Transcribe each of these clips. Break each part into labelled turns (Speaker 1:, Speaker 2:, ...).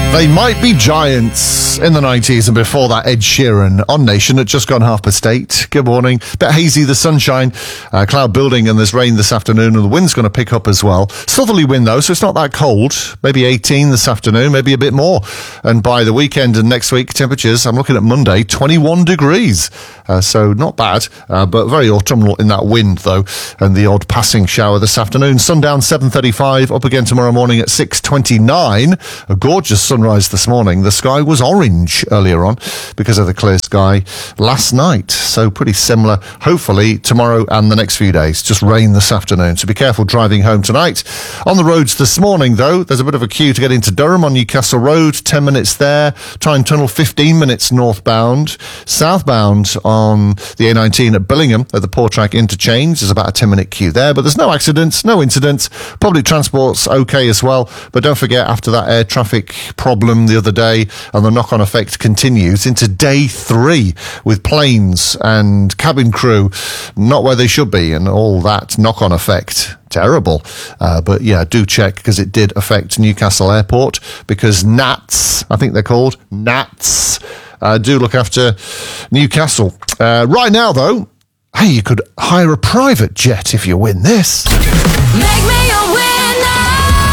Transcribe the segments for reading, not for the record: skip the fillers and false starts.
Speaker 1: They might be giants in the 90s, and before that, Ed Sheeran on Nation at just gone 8:30. Good morning. Bit hazy, the sunshine, cloud building, and there's rain this afternoon, and the wind's going to pick up as well. Southerly wind though, so it's not that cold. Maybe 18 this afternoon, maybe a bit more. And by the weekend and next week, temperatures, I'm looking at Monday, 21 degrees. So not bad, but very autumnal in that wind though, and the odd passing shower this afternoon. Sundown 7:35, up again tomorrow morning at 6:29. A gorgeous sunrise this morning. The sky was orange earlier on because of the clear sky last night. So pretty similar, hopefully, tomorrow and the next few days. Just rain this afternoon, so be careful driving home tonight. On the roads this morning, though, there's a bit of a queue to get into Durham on Newcastle Road. 10 minutes there. Tyne Tunnel, 15 minutes northbound. Southbound on the A19 at Billingham at the Portrack interchange. There's about a 10-minute queue there, but there's no accidents, no incidents. Public transport's okay as well, but don't forget, after that air traffic problem the other day, and the knock-on effect continues into day 3 with planes and cabin crew not where they should be, and all that knock-on effect. Terrible. But yeah, do check, because it did affect Newcastle Airport, because NATS, I think they're called, NATS, do look after Newcastle. Right now, though, hey, you could hire a private jet if you win this.
Speaker 2: Make me a winner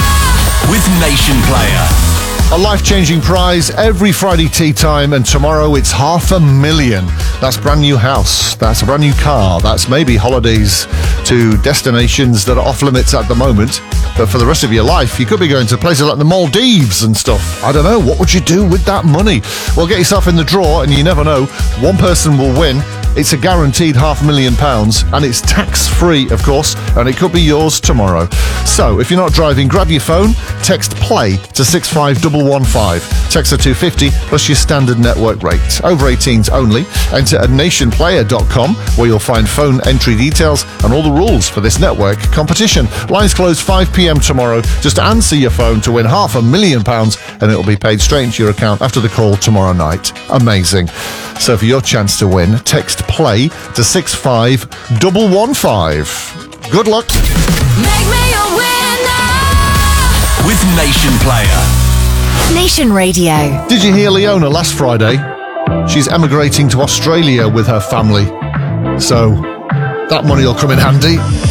Speaker 3: with Nation Player.
Speaker 1: A life-changing prize every Friday tea time, and tomorrow it's $500,000. That's brand new house, that's a brand new car, that's maybe holidays to destinations that are off limits at the moment. But for the rest of your life, you could be going to places like the Maldives and stuff. I don't know, what would you do with that money? Well, get yourself in the draw, and you never know, one person will win. It's a guaranteed £500,000, and it's tax-free, of course, and it could be yours tomorrow. So, if you're not driving, grab your phone, text PLAY to 65115. Text to 250 plus your standard network rate. Over 18s only. Enter at nationplayer.com, where you'll find phone entry details and all the rules for this network competition. Lines close 5 p.m. tomorrow. Just answer your phone to win £500,000, and it'll be paid straight into your account after the call tomorrow night. Amazing. So for your chance to win, text PLAY to 65115. Good luck.
Speaker 2: Make me a winner
Speaker 3: with Nation Player.
Speaker 4: Nation Radio.
Speaker 1: Did you hear Leona last Friday? She's emigrating to Australia with her family. So that money will come in handy.